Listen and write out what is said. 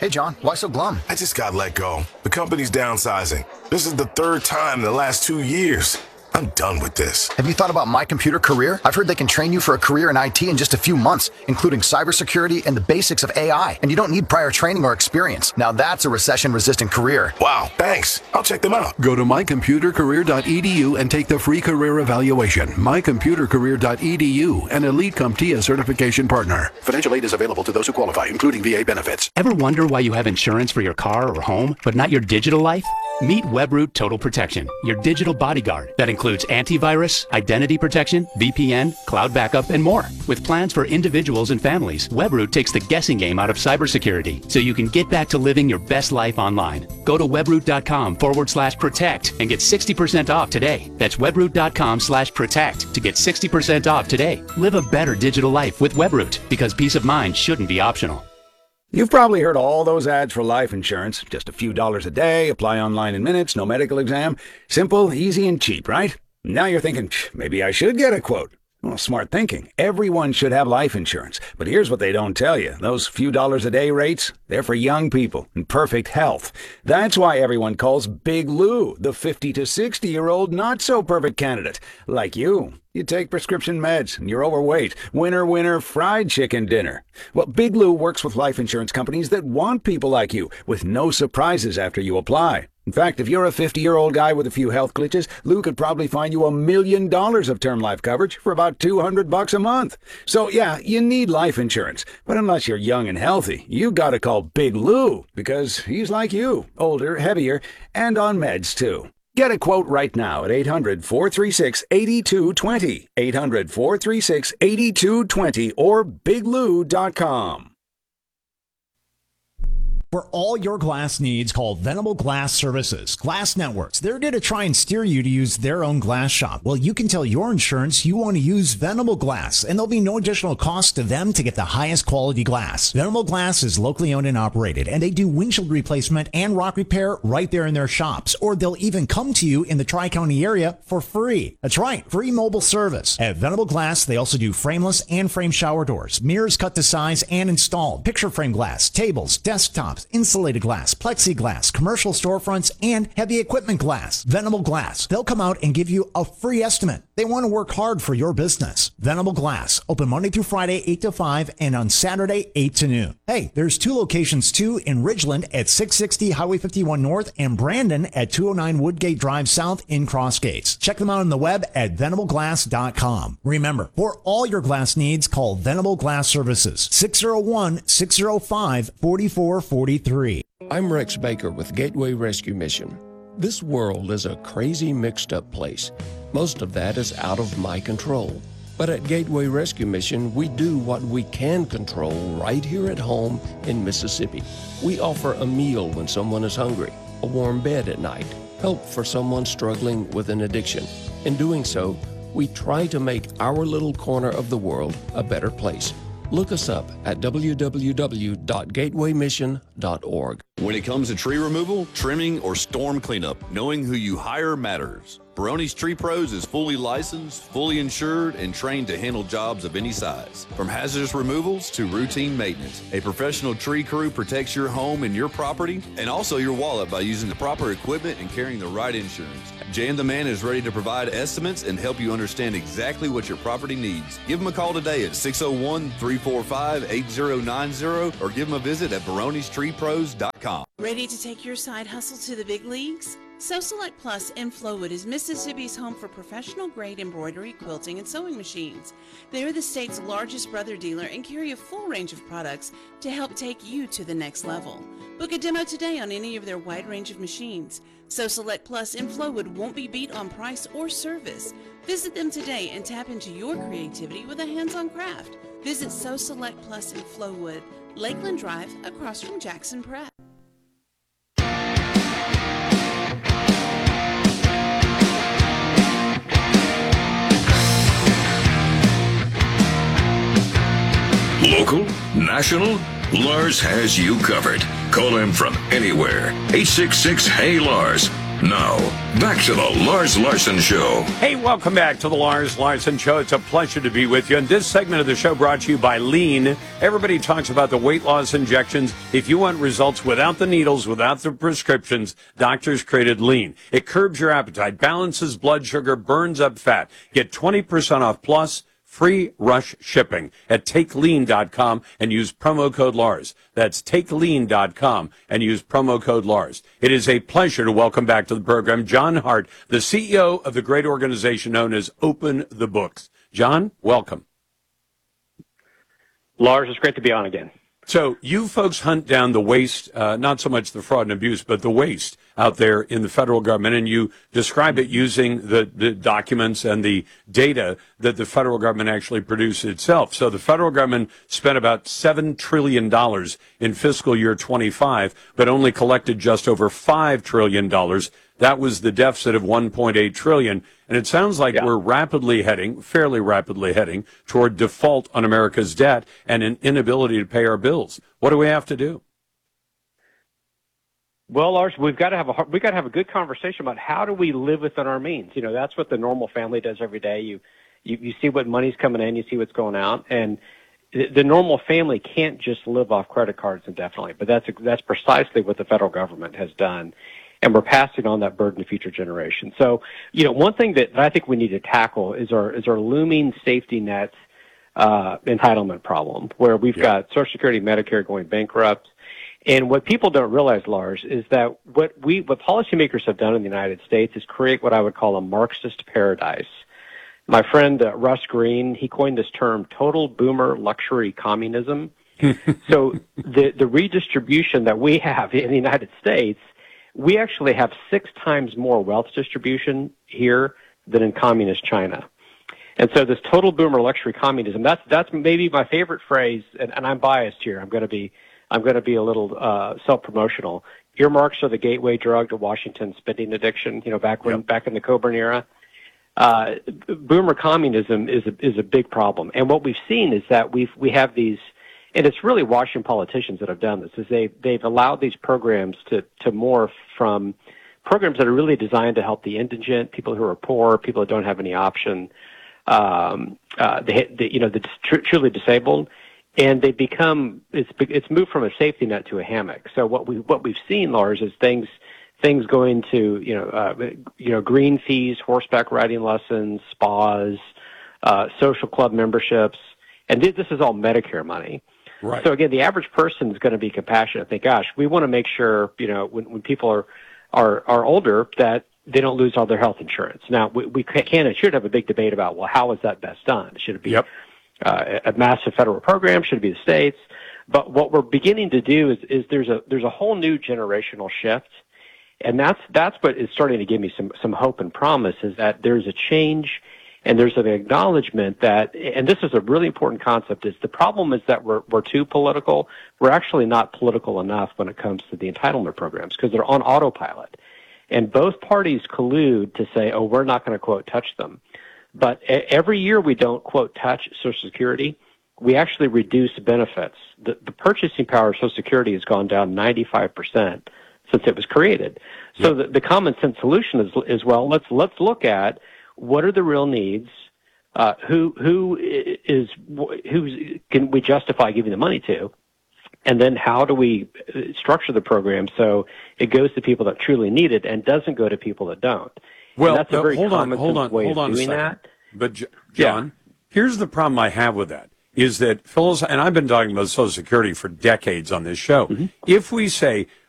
Hey, John, why so glum? I just got let go. The company's downsizing. This is the third time in the last 2 years. I'm done with this. Have you thought about My Computer Career? I've heard they can train you for a career in IT in just a few months, including cybersecurity and the basics of AI. And you don't need prior training or experience. Now that's a recession-resistant career. Wow, thanks. I'll check them out. Go to mycomputercareer.edu and take the free career evaluation. mycomputercareer.edu, an Elite CompTIA certification partner. Financial aid is available to those who qualify, including VA benefits. Ever wonder why you have insurance for your car or home, but not your digital life? Meet Webroot Total Protection, your digital bodyguard that includes antivirus, identity protection, VPN, cloud backup, and more. With plans for individuals and families, Webroot takes the guessing game out of cybersecurity so you can get back to living your best life online. Go to webroot.com/protect and get 60% off today. That's webroot.com/protect to get 60% off today. Live a better digital life with Webroot, because peace of mind shouldn't be optional. You've probably heard all those ads for life insurance. Just a few dollars a day, apply online in minutes, no medical exam. Simple, easy, and cheap, right? Now you're thinking, maybe I should get a quote. Well, smart thinking. Everyone should have life insurance. But here's what they don't tell you. Those few dollars a day rates, they're for young people in perfect health. That's why everyone calls Big Lou the 50 to 60-year-old not-so-perfect candidate. Like you. You take prescription meds and you're overweight. Winner, winner, fried chicken dinner. Well, Big Lou works with life insurance companies that want people like you, with no surprises after you apply. In fact, if you're a 50-year-old guy with a few health glitches, Lou could probably find you $1 million of term life coverage for about $200 a month. So yeah, you need life insurance. But unless you're young and healthy, you gotta call Big Lou, because he's like you, older, heavier, and on meds too. Get a quote right now at 800-436-8220, 800-436-8220, or biglou.com. For all your glass needs, call Venable Glass Services. Glass Networks. They're going to try and steer you to use their own glass shop. Well, you can tell your insurance you want to use Venable Glass, and there'll be no additional cost to them to get the highest quality glass. Venable Glass is locally owned and operated, and they do windshield replacement and rock repair right there in their shops, or they'll even come to you in the Tri-County area for free. That's right, free mobile service. At Venable Glass, they also do frameless and frame shower doors, mirrors cut to size and installed, picture frame glass, tables, desktops, insulated glass, plexiglass, commercial storefronts, and heavy equipment glass. Venable Glass. They'll come out and give you a free estimate. They want to work hard for your business. Venable Glass. Open Monday through Friday, 8 to 5, and on Saturday, 8 to noon. Hey, there's two locations too, in Ridgeland at 660 Highway 51 North and Brandon at 209 Woodgate Drive South in Crossgates. Check them out on the web at venableglass.com. Remember, for all your glass needs, call Venable Glass Services, 601-605-4443. I'm Rex Baker with Gateway Rescue Mission. This world is a crazy, mixed-up place. Most of that is out of my control. But at Gateway Rescue Mission, we do what we can control right here at home in Mississippi. We offer a meal when someone is hungry, a warm bed at night, help for someone struggling with an addiction. In doing so, we try to make our little corner of the world a better place. Look us up at www.gatewaymission.org. When it comes to tree removal, trimming, or storm cleanup, knowing who you hire matters. Barone's Tree Pros is fully licensed, fully insured, and trained to handle jobs of any size. From hazardous removals to routine maintenance, a professional tree crew protects your home and your property, and also your wallet by using the proper equipment and carrying the right insurance. Jan the Man is ready to provide estimates and help you understand exactly what your property needs. Give him a call today at 601-345-8090 or give him a visit at baronestreepros.com. Ready to take your side hustle to the big leagues? So Select Plus in Flowood is Mississippi's home for professional-grade embroidery, quilting, and sewing machines. They are the state's largest brother dealer and carry a full range of products to help take you to the next level. Book a demo today on any of their wide range of machines. So Select Plus in Flowood won't be beat on price or service. Visit them today and tap into your creativity with a hands-on craft. Visit So Select Plus in Flowood, Lakeland Drive, across from Jackson Prep. Local, national, Lars has you covered. Call him from anywhere. 866-HEY-LARS. Now, back to the Lars Larson Show. Hey, welcome back to the Lars Larson Show. It's a pleasure to be with you. And this segment of the show brought to you by Lean. Everybody talks about the weight loss injections. If you want results without the needles, without the prescriptions, doctors created Lean. It curbs your appetite, balances blood sugar, burns up fat. Get 20% off plus free rush shipping at takelean.com and use promo code Lars. That's takelean.com and use promo code Lars. It is a pleasure to welcome back to the program John Hart, the CEO of the great organization known as Open the Books. John, welcome. Lars, it's great to be on again. So you folks hunt down the waste, not so much the fraud and abuse, but the waste out there in the federal government, and you describe it using the documents and the data that the federal government actually produced itself. So the federal government spent about $7 trillion in fiscal year 25, but only collected just over $5 trillion. That was the deficit of $1.8 trillion. And it sounds like we're fairly rapidly heading toward default on America's debt and an inability to pay our bills. What do we have to do? Well, Lars, we've got to have a good conversation about how do we live within our means. You know, that's what the normal family does every day. You see what money's coming in, you see what's going out, and the normal family can't just live off credit cards indefinitely. But that's precisely what the federal government has done. And we're passing on that burden to future generations. So, you know, one thing that I think we need to tackle is our looming safety net entitlement problem, where we've got Social Security, Medicare going bankrupt. And what people don't realize, Lars, is that what policymakers have done in the United States is create what I would call a Marxist paradise. My friend Russ Green, he coined this term total boomer luxury communism. So the redistribution that we have in the United States, we actually have 6 times more wealth distribution here than in communist China. And so this total boomer luxury communism, that's maybe my favorite phrase, and I'm biased here. I'm going to be a little self-promotional. Earmarks are the gateway drug to Washington's spending addiction, you know, back in the Coburn era. Boomer communism is a big problem. And what we've seen is that we have these, and it's really Washington politicians that have done this, is they've allowed these programs to morph from programs that are really designed to help the indigent, people who are poor, people who don't have any option, the truly disabled, and they become it's moved from a safety net to a hammock. So what we've seen, Lars, is things going to green fees, horseback riding lessons, spas, social club memberships, and this is all Medicare money. Right. So again, the average person is going to be compassionate. Think, gosh, we want to make sure, you know, when people are older, that they don't lose all their health insurance. Now, we can and should have a big debate about, well, how is that best done? Should it be a massive federal program? Should it be the states? But what we're beginning to do is there's a whole new generational shift, and that's what is starting to give me some hope and promise, is that there's a change. And there's an acknowledgement that, and this is a really important concept, is the problem is that we're too political. We're actually not political enough when it comes to the entitlement programs because they're on autopilot. And both parties collude to say, oh, we're not going to, quote, touch them. But every year we don't, quote, touch Social Security, we actually reduce benefits. The purchasing power of Social Security has gone down 95% since it was created. So the common sense solution is well, let's look at what are the real needs? Who can we justify giving the money to? And then how do we structure the program so it goes to people that truly need it and doesn't go to people that don't? Well, and that's a very hold on doing a second. that. But John, here's the problem I have with that. Is that Phyllis, and I've been talking about Social Security for decades on this show. Mm-hmm. If we say